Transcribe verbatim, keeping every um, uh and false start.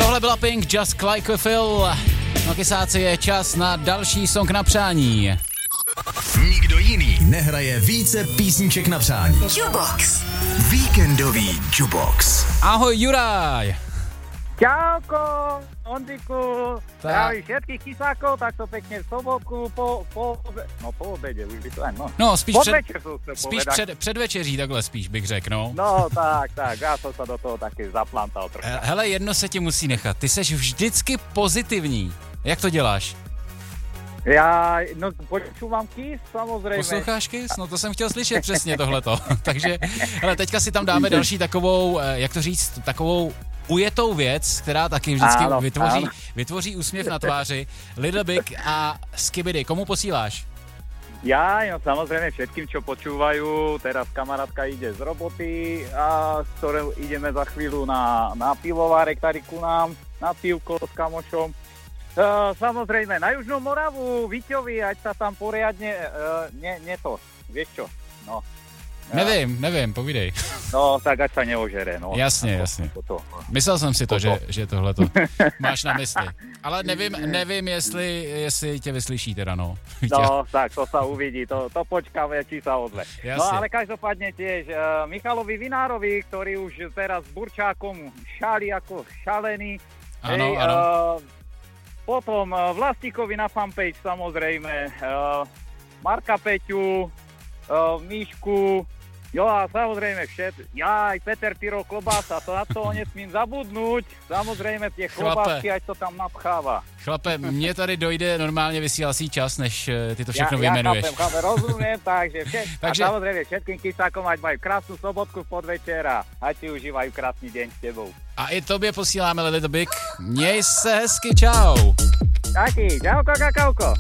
Tohle byla Pink, Just Like a Phil. No kysáci, je čas na další song na přání. Nikdo jiný nehraje více písniček na přání. Jukebox. Víkendový Jukebox. Ahoj Juraj. Čauko, Ondriku, Tak. zdraví všetkých kysákov, tak to pekne v sobotku po, po, no po obede, už by to aj, no. No, spíš, před, Podvečer som chcel spíš povedať. před, předvečeří, takhle spíš bych řekl, no. No, tak, tak, já jsem se do toho taky zaplantal trochu. Eh, Hele, jedno se ti musí nechat, ty seš vždycky pozitivní. Jak to děláš? Já, no, počúvam Kiss, samozřejmě. Posloucháš Kiss? No to jsem chtěl slyšet přesně tohleto. Takže, hele, teďka si tam dáme další takovou, eh, jak to říct, takovou ujetou věc, která taky vždycky Áno, vytvoří, áno. vytvoří úsměv na tváři. Little Big a Skibidi. Komu posíláš? Ja, no samozrejme všetkým, čo počúvajú, teraz kamarátka ide z roboty a s ktorou ideme za chvíľu na, na pivovárek tady ku nám, na pivko s kamošom. Uh, samozrejme, na Južnú Moravu, Víťovi, ať sa tam poriadne, uh, ne, ne to, vieš čo, no. Nevím, nevím, povídej. No, tak ať sa neožere, no. Jasně, Ako- jasně. ako to. Myslel jsem si to, Toto. že, že tohleto máš na mysli. Ale nevím, nevím, jestli, jestli tě vyslyší teda, no. Vítě. No, tak to sa uvidí, to, to počkáme, či sa ozve. Jasne. No ale každopádne tiež uh, Michalovi Vinárovi, ktorý už teraz s Burčákom šáli ako šalený. Áno, Hej, áno. Uh, potom uh, Vlastíkovi na fanpage samozrejme, uh, Marka Peťu, uh, Míšku, jo a samozrejme všet, ja aj Peter Tyro klobása, to na to nesmím zabudnúť, samozrejme tie klobásky, ať to tam napcháva. Chlape, mně tady dojde normálně vysílací čas, než eh, ty to Ja, všechno ja vyjmenuješ. chápem, chápem, rozumiem, takže, všet, Takže- takže... a samozrejme všetkým kysákom ať majú krásnu sobotku v podvečer a ať si užívajú krásny deň s tebou. A i tobě posíláme Little Big. Měj se hezky, čau. Taký, čauko, kakauko.